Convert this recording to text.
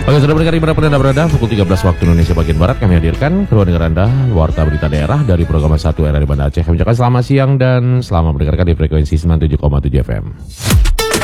Oke, sudah mendengar dimanapun Anda berada, pukul 13 waktu Indonesia bagian Barat kami hadirkan keluar dengar Anda Warta Berita Daerah dari program 1 RRI Banda Aceh. Kami ucapkan selamat siang dan selamat mendengarkan di frekuensi 97,7 FM.